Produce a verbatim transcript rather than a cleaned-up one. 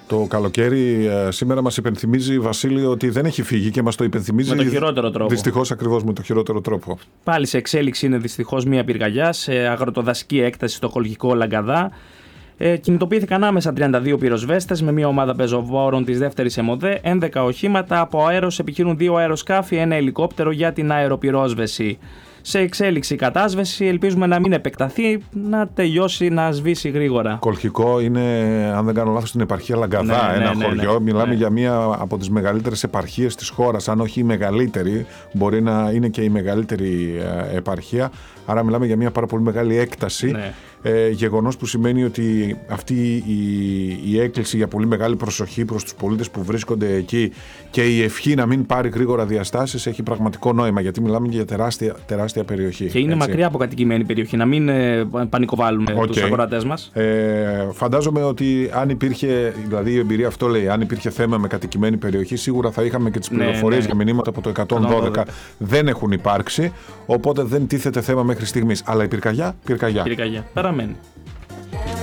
Το καλοκαίρι ε, σήμερα μας υπενθυμίζει, Βασίλη, ότι δεν έχει φύγει και μας το υπενθυμίζει. Με το χειρότερο τρόπο. Δυστυχώς, ακριβώς με το χειρότερο τρόπο. Πάλι σε εξέλιξη είναι δυστυχώς μία πυρκαγιά σε αγροτοδασική έκταση στο Κολχικό Λαγκαδά. Ε, κινητοποιήθηκαν άμεσα τριάντα δύο πυροσβέστες με μια ομάδα πεζοβόρων της δεύτερης ΕΜΟΔΕ, έντεκα οχήματα. Από αέρος επιχειρούν δύο αεροσκάφη, ένα ελικόπτερο για την αεροπυρόσβεση. Σε εξέλιξη κατάσβεση, ελπίζουμε να μην επεκταθεί, να τελειώσει, να σβήσει γρήγορα. Κολχικό είναι, αν δεν κάνω λάθος, στην επαρχία Λαγκαδά, ναι, ένα ναι, χωριό. ναι, Μιλάμε ναι. για μία από τις μεγαλύτερες επαρχίες της χώρας, αν όχι η μεγαλύτερη, μπορεί να είναι και η μεγαλύτερη επαρχία. Άρα μιλάμε για μία πάρα πολύ μεγάλη έκταση. Ναι. Ε, γεγονός που σημαίνει ότι αυτή η, η έκκληση για πολύ μεγάλη προσοχή προς τους πολίτες που βρίσκονται εκεί και η ευχή να μην πάρει γρήγορα διαστάσεις έχει πραγματικό νόημα, γιατί μιλάμε για τεράστια, τεράστια περιοχή. Και είναι έτσι. μακριά από κατοικημένη περιοχή, να μην ε, πανικοβάλλουμε Okay. τους ακροατές μας. Ε, φαντάζομαι ότι αν υπήρχε, δηλαδή η εμπειρία αυτό λέει, αν υπήρχε θέμα με κατοικημένη περιοχή, σίγουρα θα είχαμε και τις πληροφορίες ναι, ναι. για μηνύματα από το εκατόν δώδεκα. Δεν έχουν υπάρξει, οπότε δεν τίθεται θέμα μέχρι στιγμής. Αλλά η πυρκαγιά, πυρκαγιά. Πυρκαγιά. Παραμένει.